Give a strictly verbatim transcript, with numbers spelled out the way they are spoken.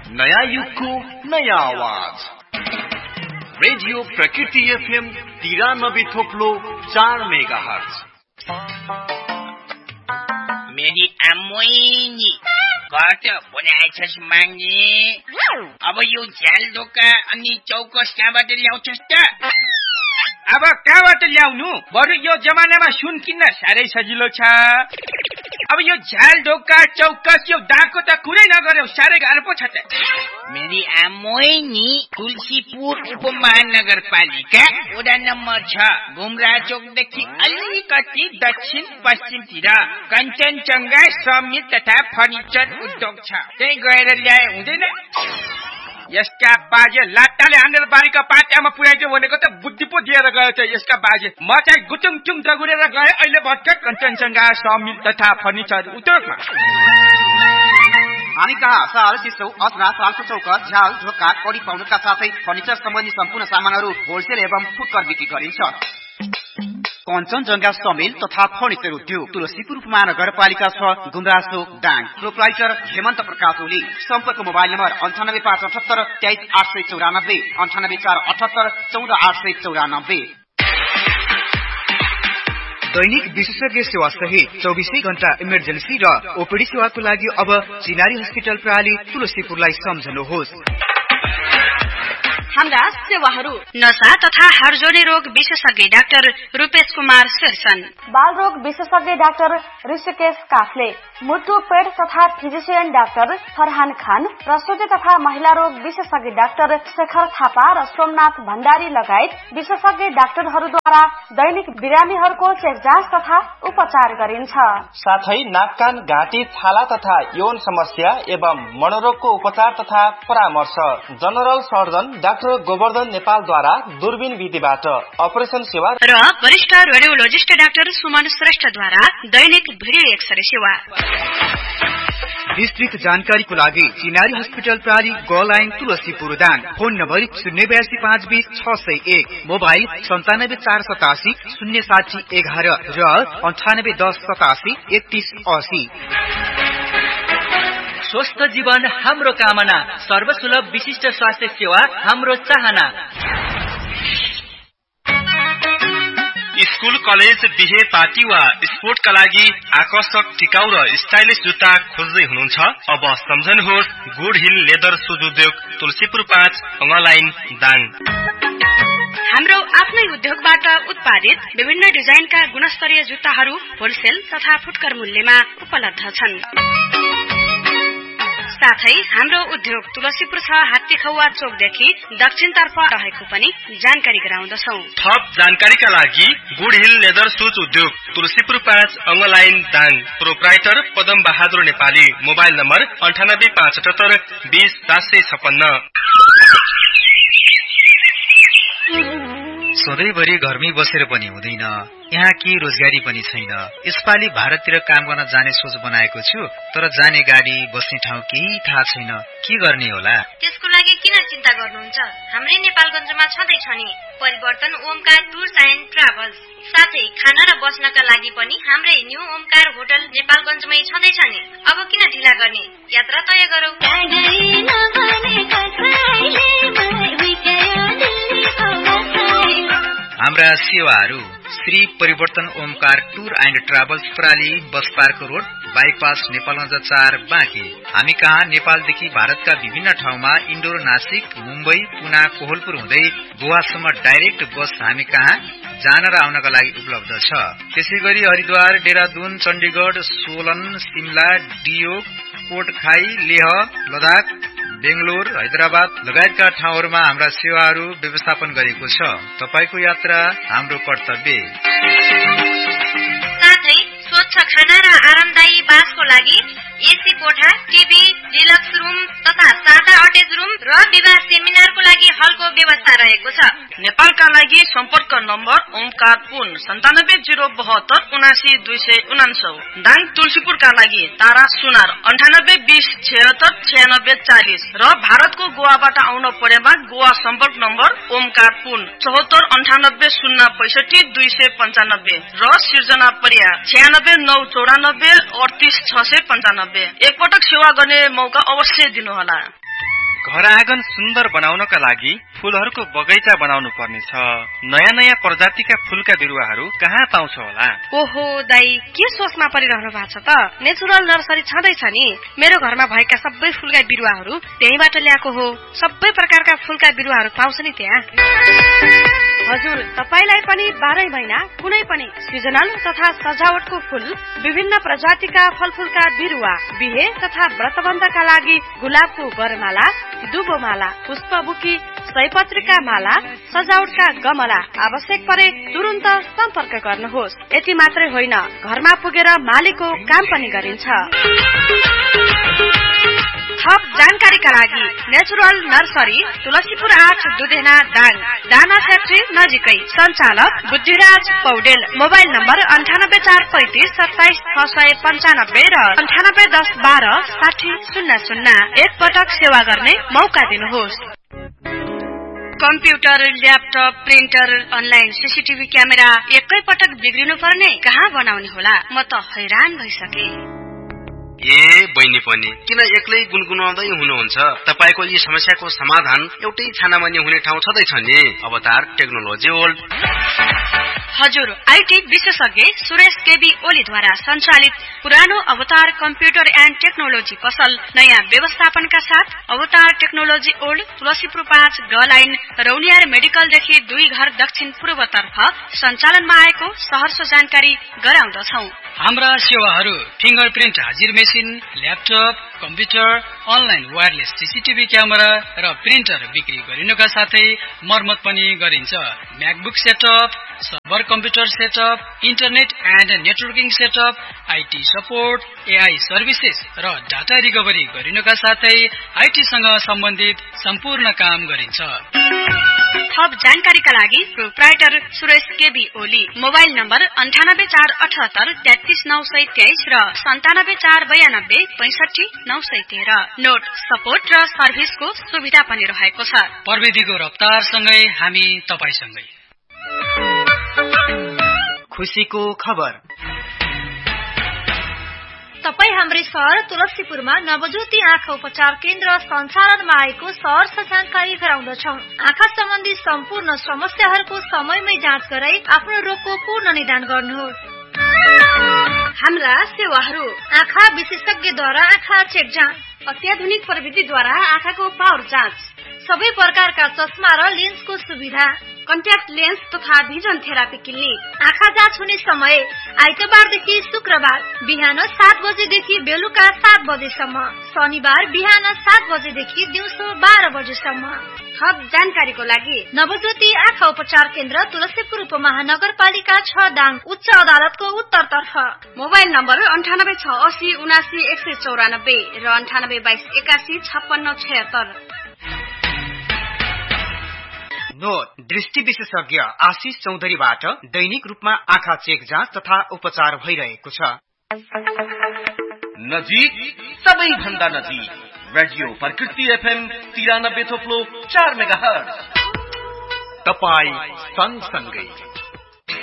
नयाँ युगको नयाँ आवाज रेडियो प्रकृति एफएम तिरानब्बे थोप्लो चार मेगा हर्ज। मेरी अम्मोइनी कता बनाएछस् माग्ने? अब यो झ्याल ढोका अनि चौकस कहाँबाट ल्याउँछस् त? अब कहाँबाट ल्याउनु? बरु यो जमानामा सुन किन्न साह्रै सजिलो छ। अब यो झ्याल ढोका चौकस यो दाको त कुरै नगर्यो, साह्रै गाह्रो पो छ त। मेरी आमोइनी तुलसीपुर उपमहानगरपालिका वडा नम्बर छ, घुमरा चौकदेखि अलिकति दक्षिण पश्चिमतिर कञ्चनजङ्घा समित तथा फर्निचर उद्योग छ। त्यही गएर ल्याए हुँदैन? यसका बाजे लाटाले हानेर बारीका पाट्यामा पुर्याइदियो भनेको त बुद्धि पो दिएर गयो त यसका बाजे। म चाहिँ गुटुङचुङ दगुरेर गए, अहिले भर्खर कञ्चनजङ्घा समिल तथा फर्निचर उद्योगमा। हामी कहाँ साल सिसौ असरा सालको चौका झ्याल ढोका कडी पाउनुका साथै फर्निचर सम्बन्धी सम्पूर्ण सामानहरू होलसेल एवं फुटकर बिक्री गरिन्छ। कञ्चनजङ्घा समिल तथा फर्निचर उद्योग तुलसीपुर उपमहानगरपालिका छ, गुमरासो डाङ। प्रोप्राइटर हेमन्त प्रकाश ओली। सम्पर्क मोबाइल नम्बर अन्ठानब्बे पाँच अठहत्तर तेइस आठ सय चौरानब्बे अन्ठानब्बे चार अठहत्तर चौध आठ सय चौरानब्बे। दैनिक विशेषज्ञ सेवा सहित चौबिसै घण्टा इमर्जेन्सी र ओपीडी सेवाको लागि अब चिनारी हस्पिटल प्रणाली तुलसीपुरलाई सम्झनुहोस्। हाम्रा सेवाहरू नशा तथा हाडजोर्नी रोग विशेषज्ञ डाक्टर रूपेश कुमार शेरसन, बाल रोग विशेषज्ञ डाक्टर ऋषिकेश काफले, मुटु पेट तथा फिजिशियन डाक्टर फरहान खान, प्रसुति तथा महिला रोग विशेषज्ञ डाक्टर शेखर थापा र सोमनाथ भण्डारी लगायत विशेषज्ञ डाक्टरहरूद्वारा दैनिक बिरामीहरूको चेक जाँच तथा उपचार गरिन्छ। साथै नाक कान घाँटी छाला तथा यौन समस्या एवं मनोरोगको उपचार तथा परामर्श जनरल सर्जन डाक्टर गोवर्धन नेपालद्वारा दूरबीन विधिबाट अपरेसन सेवा र वरिष्ठ रेडियोलोजिस्ट डाक्टर सुमन श्रेष्ठद्वारा दैनिक भिडियो एक्सरे सेवा। विस्तृत जानकारीको लागि चिनारी हस्पिटल प्रणाली ग line Tulsipur Dang. Phone number शून्य बयासी पाँच बीस छ सय एक, मोबाइल सन्तानब्बे चार सतासी शून्य साठी एघार र अन्ठानब्बे दस सतासी एकतीस असी। स्वस्थ जीवन हाम्रो कामना, सर्वसुलभ विशिष्ट स्वास्थ्य सेवा हाम्रो चाहना। स्कूल, कलेज, बिहे, पार्टी वा स्पोर्टका लागि आकर्षक, टिकाउ र स्टाइलिश जुत्ता खोज्दै हुनुहुन्छ? अब सम्झनुहोस् गुड हिल लेदर सुज उद्योग तुलसीपुर पाँच अङ्गलाइन दाङ। हाम्रो आफ्नै उद्योगबाट उत्पादित विभिन्न डिजाइनका गुणस्तरीय जुत्ताहरू होलसेल तथा फुटकर मूल्यमा उपलब्ध छन्। साथै हाम्रो उद्योग तुलसीपुर छ हात्तीखौवा चोकदेखि दक्षिणतर्फ रहेको पनि जानकारी गराउँदछौ। थप जानकारीका लागि गुड हिल लेदर सुज उद्योग तुलसीपुर पाँच अङ्गलाइन Dang. Proprietor Padam Bahadur Nepali. Mobile number अन्ठानब्बे पाँच अठहत्तर बीस सात सय छपन्न। सधैँभरि घरमै बसेर पनि हुँदैन, यहाँ के रोजगारी पनि छैन। यसपालि भारततिर काम गर्न जाने सोच बनाएको छु, तर जाने गाडी बस्ने ठाउँ केही थाहा छैन। के गर्ने होला? त्यसको लागि किन चिन्ता गर्नुहुन्छ? हाम्रै नेपालगञ्जमा छँदैछ नि परिवर्तन ओमकार टुर्स एन्ड ट्राभल्स। साथै खाना र बस्नका लागि पनि हाम्रै न्यू ओमकार होटल नेपालगञ्जमै छँदैछ नि। अब किन ढिला गर्ने, यात्रा तय गरौँ। हाम्रा सेवाहरू श्री परिवर्तन ओमकार टुर एन्ड ट्राभल्स प्रणाली bus park road bypass Nepalgunj चार बाँकी। हामी कहाँ नेपालदेखि भारतका विभिन्न ठाउँमा इन्डोर, नासिक, मुम्बई, पुना, कोहलपुर हुँदै गोवासम्म डाइरेक्ट बस हामी कहाँ जान र आउनका लागि उपलब्ध छ। त्यसै गरी हरिद्वार, देहरादून, चण्डीगढ, सोलन, सिमला, डियो, कोटखाई, लेह, लद्दाख, बेंगलोर, हैदराबाद लगायतका ठाउँहरूमा हाम्रा सेवाहरू व्यवस्थापन गरेको छ। तपाईको यात्रा हाम्रो कर्तव्य। साथै स्वच्छ खाना र आरामदायी बासको लागि एसी कोठा, टिभी, डिलक्स रुम तथा सादा अटेच रुम र विवाह सेमिनारको लागि हलको व्यवस्था रहेको छ। नेपालका लागि सम्पर्क नम्बर ओमकार पुन सन्तानब्बे जिरो बहत्तर उनासी दुई सय उनान्सौ। दाङ तुलसीपुरका लागि तारा सुनार अन्ठानब्बे बीस छिहत्तर छयानब्बे चालिस र भारतको गोवाबाट आउन परेमा गोवा सम्पर्क नम्बर ओमकार पुन चौहत्तर अन्ठानब्बे शून्य पैसठी दुई सय पञ्चानब्बे र सिर्जना परिया छयानब्बे नौ चौरानब्बे अडतिस छ सय पञ्चानब्बे। एकपटक सेवा गर्ने मौका अवश्य दिनुहोला। घर आँगन सुन्दर बनाउनका लागि फूलहरूको बगैँचा बनाउनु पर्नेछ। नयाँ नयाँ प्रजातिका फूलका बिरुवाहरू कहाँ पाउँछ होला? ओहो दाई, के सोचमा परिरहनु भएको छ त? नेचुरल नर्सरी छँदैछ नि। मेरो घरमा भएका सबै फूलका बिरुवाहरू त्यहीबाट ल्याएको हो। सबै प्रकारका फूलका बिरुवाहरू पाउँछ नि त्यहाँ। हजुर, तपाईलाई पनि बाह्रै महिना कुनै पनि सिजनल तथा सजावटको फूल, विभिन्न प्रजातिका फलफूलका बिरुवा, बिहे तथा व्रतबन्धका लागि गुलाबको वरमाला, दुबोमाला, पुष्पबुकी, सयपत्रीका माला, सजावटका गमला आवश्यक परे तुरुन्त सम्पर्क गर्नुहोस्। यति मात्रै होइन, घरमा पुगेर मालीको काम पनि गरिन्छ। थप जानकारीका लागि नेचुरल नर्सरी तुलसीपुर आठ दुधेना दाङ, दाना फ्याक्ट्री नजिकै। सञ्चालक बुद्धिराज पौडेल। मोबाइल नम्बर अन्ठानब्बे चार पैंतिस सत्ताइस छ सय पन्चानब्बे र अन्ठानब्बे दस बाह्र साठी शून्य शून्य। एक पटक सेवा गर्ने मौका दिनुहोस्। Computer, laptop, printer, online CCTV camera एकै पटक बिग्रिनु पर्ने कहाँ बनाउने होला? म त हैरान भइसके। ए बहिनी पनि किन एक्लै गुनगुनाउँदै हुनुहुन्छ? तपाईको यी समस्याको समाधान एउटै छानामा नि हुने ठाउँ छँदैछ नि, अवतार टेक्नोलोजी वर्ल्ड। हजुर, आईटी विशेषज्ञ सुरेश केबी ओलीद्वारा सञ्चालित पुरानो अवतार कम्प्युटर एन्ड टेक्नोलोजी पसल नयाँ व्यवस्थापनका साथ अवतार टेक्नोलोजी ओल्ड तुलसीपुर पाँच ग लाइन रौनियार मेडिकलदेखि दुई घर दक्षिण पूर्वतर्फ सञ्चालनमा आएको सहर्ष जानकारी गराउँदछौ। हाम्रा सेवाहरू फिंगरप्रिन्ट हाजिर machine, laptop, computer, online wireless CCTV camera र प्रिन्टर बिक्री गरिनुका साथै मर्मत पनि गरिन्छ। MacBook setup, server computer setup, internet and networking setup, IT support, AI services र डाटा रिकभरी गरिनुका साथै आईटीसँग सम्बन्धित सम्पूर्ण काम गरिन्छ। थप जानकारीका लागि proprietor Suresh KB Oli. Mobile number अन्ठानब्बे चार अठहत्तर तेत्तीस नौ सय तेइस र सन्तानब्बे चार बयानब्बे पैंसठी नौ सय तेह्र। नोट सपोर्ट र सर्भिसको सुविधा पनि रहेको छ। प्रविधिको रफ्तारसँगै हामी तपाईसँगै। खुसीको खबर। तपाई हाम्रै सहर तुलसीपुरमा नवज्योति आँखा उपचार केन्द्र सञ्चालनमा आएको सहर्ष जानकारी गराउँदछौं। आँखा सम्बन्धी सम्पूर्ण समस्याहरूको समयमै जाँच गराई आफ्नो रोगको पूर्ण निदान गर्नुहोस्। हाम्रा सेवाहरू: आँखा विशेषज्ञद्वारा आँखा चेक जाँच, अत्याधुनिक प्रविधिद्वारा आँखाको पावर जाँच, सबै प्रकारका चस्मा र लेन्सको सुविधा, कन्ट्याक्ट लेन्स तथा भिजन थेरापी क्लिनिक। आँखा जाँच हुने समय आइतबारदेखि शुक्रबार बिहान सात बजेदेखि बेलुका सात बजेसम्म, शनिबार बिहान सात बजेदेखि दिउँसो बाह्र बजेसम्म। थप जानकारीको लागि नवज्योति आँखा उपचार केन्द्र तुलसीपुर उपमहानगरपालिका छ दाङ, उच्च अदालतको उत्तरतर्फ। मोबाइल नम्बर अन्ठानब्बे छ असी उनासी एक सय चौरानब्बे र अन्ठानब्बे बाइस एकासी छप्पन्न छयत्तर। नोट: दृष्टि विशेषज्ञ आशिष चौधरीबाट दैनिक रूपमा आँखा चेक जाँच तथा उपचार भइरहेको छ। नजिक, सबैभन्दा नजिक रेडियो प्रकृति एफएम तिरानब्बे थोप्लो चार मेगाहर्ज। तपाई सँगसँगै